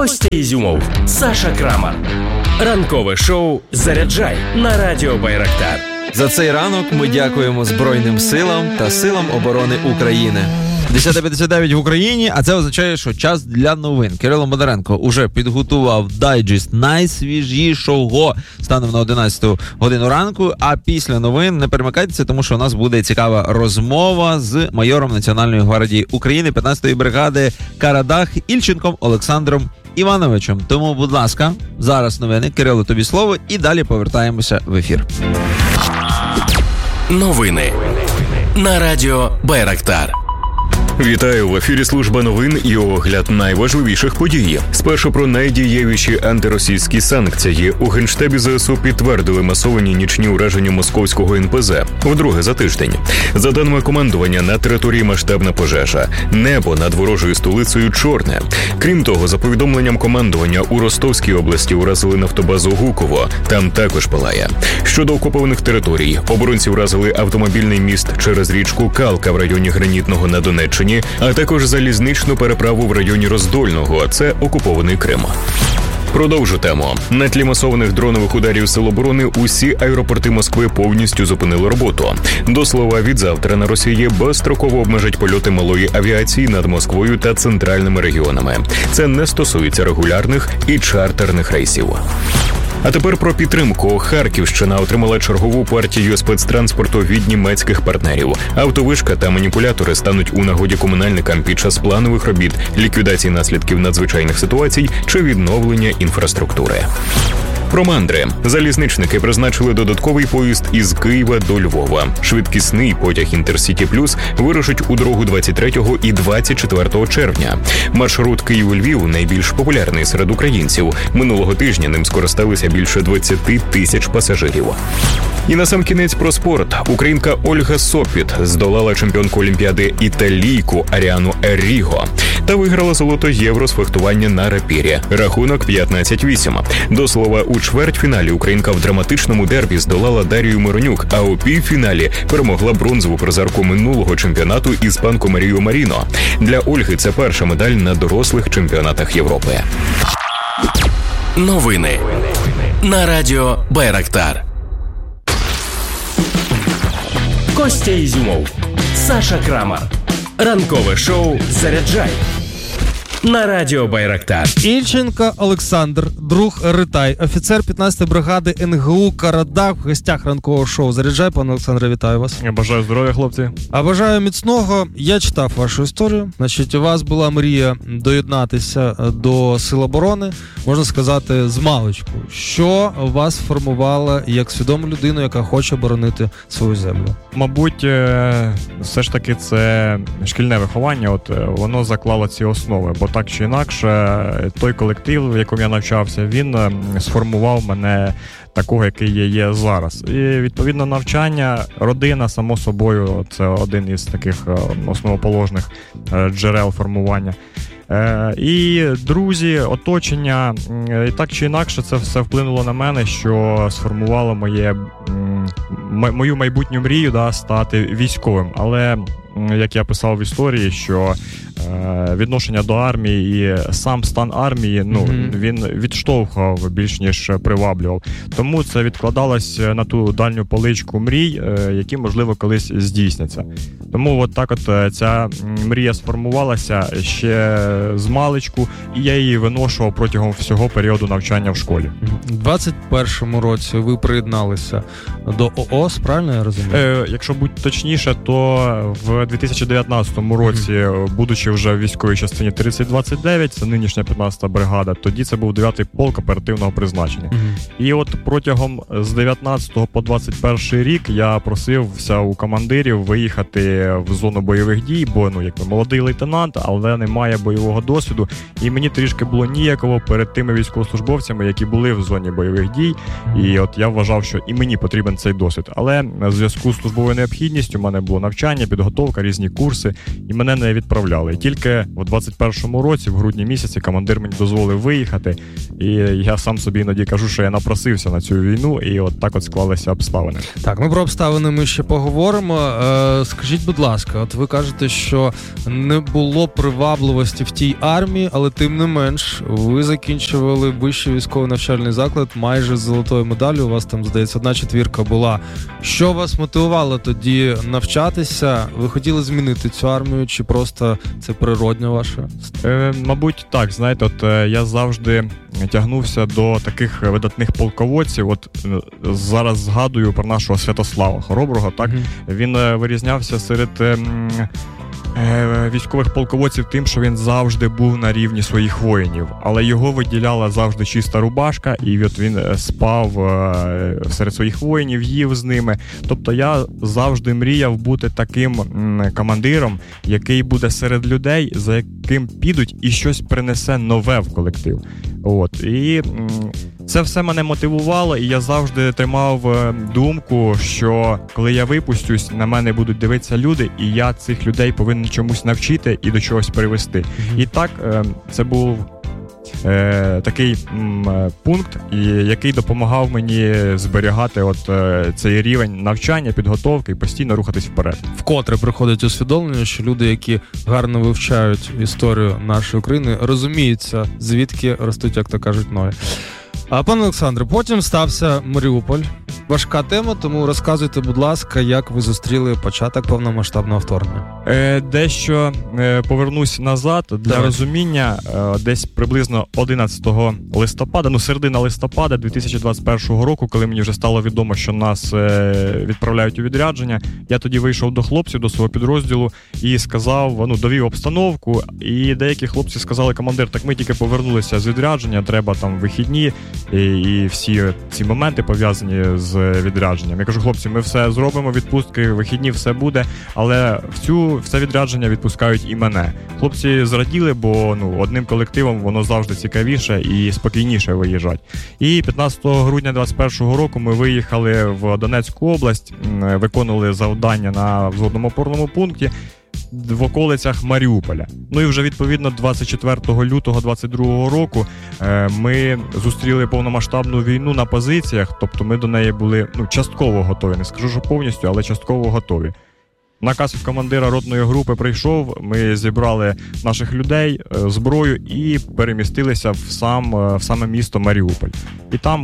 Костя Ізюмов, Саша Крамар. Ранкове шоу «Заряджай» на радіо Байрактар. За цей ранок ми дякуємо Збройним силам та силам оборони України. 10:59 в Україні, а це означає, що час для новин. Кирило Бондаренко уже підготував дайджест найсвіжішого станом на 11 годину ранку, а після новин не перемикайтеся, тому що у нас буде цікава розмова з майором Національної гвардії України 15-ї бригади Карадах Ільченком Олександром Івановичем. Тому, будь ласка, зараз новини. Кирило, тобі слово, і далі повертаємося в ефір. Новини на радіо Байрактар. Вітаю, в ефірі служба новин і огляд найважливіших подій. Спершу про найдієвіші антиросійські санкції. У Генштабі ЗСУ підтвердили масовані нічні ураження московського НПЗ. Вдруге за тиждень. За даними командування, на території масштабна пожежа. Небо над ворожою столицею чорне. Крім того, за повідомленням командування, у Ростовській області уразили нафтобазу Гуково. Там також палає. Щодо окупованих територій, оборонці уразили автомобільний міст через річку Калка в районі Гранітного на Донеччині, а також залізничну переправу в районі Роздольного, це окупований Крим. Продовжу тему. На тлі масованих дронових ударів Сил оборони усі аеропорти Москви повністю зупинили роботу. До слова, відзавтра на Росії безстроково обмежать польоти малої авіації над Москвою та центральними регіонами. Це не стосується регулярних і чартерних рейсів. А тепер про підтримку. Харківщина отримала чергову партію спецтранспорту від німецьких партнерів. Автовишка та маніпулятори стануть у нагоді комунальникам під час планових робіт, ліквідації наслідків надзвичайних ситуацій чи відновлення інфраструктури. Про мандри. Залізничники призначили додатковий поїзд із Києва до Львова. Швидкісний потяг Інтерсіті Плюс вирушить у дорогу 23 і 24 червня. Маршрут Київ-Львів найбільш популярний серед українців. Минулого тижня ним скористалися більше 20 тисяч пасажирів. І насамкінець про спорт. Українка Ольга Сопіт здолала чемпіонку Олімпіади італійку Аріану Ерріго та виграла золото Євро з фехтування на рапірі. Рахунок 15-8. До слова, у чвертьфіналі українка в драматичному дербі здолала Дарію Миронюк, а у півфіналі перемогла бронзову призерку минулого чемпіонату іспанку Марію Маріно. Для Ольги це перша медаль на дорослих чемпіонатах Європи. Новини на радіо Байрактар. Костя Ізюмов, Саша Крамар. Ранкове шоу «Заряджай» на радіо Байрактар. Ільченко Олександр, друг Ритай, офіцер 15-ї бригади НГУ Карадах, в гостях ранкового шоу «Заряджай». Пане Олександре, вітаю вас. Я бажаю здоров'я, хлопці. А бажаю міцного. Я читав вашу історію. Значить, у вас була мрія доєднатися до Сил оборони, можна сказати, з маличку. Що вас формувало як свідому людину, яка хоче боронити свою землю? Мабуть, все ж таки це шкільне виховання, воно заклало ці основи, бо так чи інакше, той колектив, в якому я навчався, він сформував мене такого, який я є зараз. І, відповідно, навчання, родина, само собою, це один із таких основоположних джерел формування. І друзі, оточення, і так чи інакше це все вплинуло на мене, що сформувало мою майбутню мрію, стати військовим. Але, як я писав в історії, що відношення до армії і сам стан армії, він відштовхував більш ніж приваблював. Тому це відкладалось на ту дальню поличку мрій, які, можливо, колись здійсняться. Тому ця мрія сформувалася ще з маличку, і я її виношував протягом всього періоду навчання в школі. У 21-му році ви приєдналися до ООС, правильно я розумію? Якщо бути точніше, то в 2019 році, будучи вже в військовій частині 3029, це нинішня 15-та бригада, тоді це був 9-й полк оперативного призначення. І протягом з 19 по 21 рік я просився у командирів виїхати в зону бойових дій, бо молодий лейтенант, але немає бойового досвіду, і мені трішки було ніяково перед тими військовослужбовцями, які були в зоні бойових дій, і я вважав, що і мені потрібен цей досвід. Але в зв'язку з службовою необхідністю в мене було навчання, підготовка, різні курси, і мене не відправляли. тільки у 21-му році, в грудні місяці, командир мені дозволив виїхати, і я сам собі іноді кажу, що я напросився на цю війну, і от так от склалися обставини. Так, ми про обставини ми ще поговоримо. Скажіть, будь ласка, от ви кажете, що не було привабливості в тій армії, але тим не менш, ви закінчували вищий військовий навчальний заклад майже з золотою медаллю, у вас там, здається, 1/4 була. Що вас мотивувало тоді навчатися? Ви хотіли змінити цю армію, чи просто це природне ваше? Мабуть, так. Знаєте, от я завжди тягнувся до таких видатних полководців. От зараз згадую про нашого Святослава Хороброго, так? Він вирізнявся серед військових полководців тим, що він завжди був на рівні своїх воїнів, але його виділяла завжди чиста рубашка, і от він спав серед своїх воїнів, їв з ними. Тобто я завжди мріяв бути таким командиром, який буде серед людей, за яким підуть і щось принесе нове в колектив. От. І це все мене мотивувало, і я завжди тримав думку, що коли я випустюсь, на мене будуть дивитися люди, і я цих людей повинен чомусь навчити і до чогось привести. І так, це був такий пункт, який допомагав мені зберігати от цей рівень навчання, підготовки і постійно рухатись вперед. Вкотре приходить усвідомлення, що люди, які гарно вивчають історію нашої України, розуміються, звідки ростуть, як то кажуть, ноги. А, пане Олександре, потім стався Маріуполь. Важка тема, тому розказуйте, будь ласка, як ви зустріли початок повномасштабного вторгнення. Дещо повернусь назад. Для розуміння, десь приблизно 11 листопада, середина листопада 2021 року, коли мені вже стало відомо, що нас відправляють у відрядження, я тоді вийшов до хлопців, до свого підрозділу і сказав, довів обстановку, і деякі хлопці сказали: командир, так ми тільки повернулися з відрядження, треба там вихідні і всі ці моменти пов'язані з відрядженням. Я кажу: хлопці, ми все зробимо, відпустки, вихідні, все буде, але в це відрядження відпускають і мене. Хлопці зраділи, бо одним колективом воно завжди цікавіше і спокійніше виїжджати. І 15 грудня 2021 року ми виїхали в Донецьку область, виконували завдання на взводному опорному пункті в околицях Маріуполя. І вже відповідно 24 лютого 2022 року ми зустріли повномасштабну війну на позиціях, тобто ми до неї були частково готові, не скажу, що повністю, але частково готові. Наказ від командира ротної групи прийшов, ми зібрали наших людей, зброю і перемістилися в саме місто Маріуполь. І там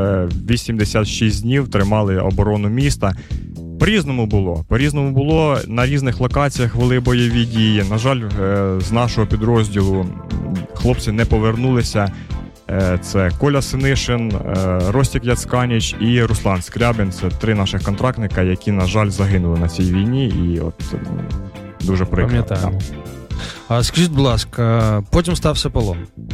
86 днів тримали оборону міста. По-різному було, на різних локаціях вели бойові дії. На жаль, з нашого підрозділу хлопці не повернулися. Це Коля Синишин, Ростік Яцканіч і Руслан Скрябін. Це 3 наших контрактника, які, на жаль, загинули на цій війні. І дуже прикро. Пам'ятаємо. А скажіть, будь ласка, потім стався полон?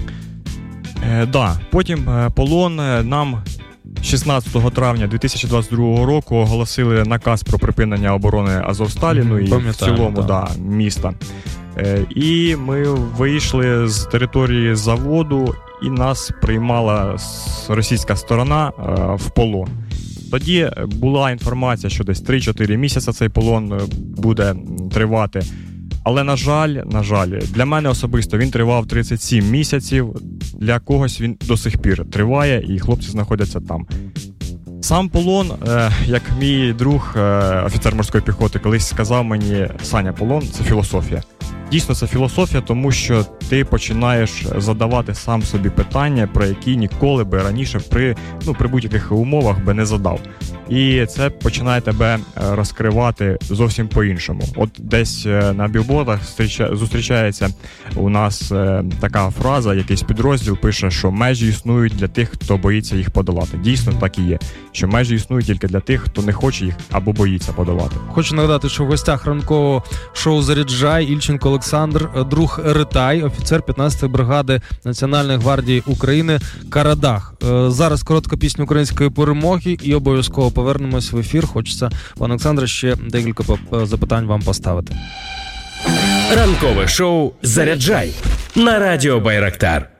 Потім полон нам 16 травня 2022 року оголосили наказ про припинення оборони Азовсталі, і в цілому міста. І ми вийшли з території заводу, і нас приймала російська сторона в полон. Тоді була інформація, що десь 3-4 місяці цей полон буде тривати. Але, на жаль, для мене особисто він тривав 37 місяців, для когось він до сих пір триває, і хлопці знаходяться там. Сам полон, як мій друг, офіцер морської піхоти, колись сказав мені: Саня, полон – це філософія. Дійсно, це філософія, тому що ти починаєш задавати сам собі питання, про які ніколи би раніше при будь-яких умовах би не задав. І це починає тебе розкривати зовсім по-іншому. От десь на білбордах зустрічається у нас така фраза, якийсь підрозділ пише, що межі існують для тих, хто боїться їх подолати. Дійсно, так і є. Що межі існують тільки для тих, хто не хоче їх або боїться подолати. Хочу нагадати, що в гостях ранкового шоу «Заряджай» Ільченко Олександр, друг Ритай, офіцер 15-ї бригади Національної гвардії України «Карадах». Зараз коротка пісня української перемоги і обов'язково повернемось в ефір. Хочеться, пане Олександре, ще декілька запитань вам поставити. Ранкове шоу «Заряджай» на радіо Байрактар.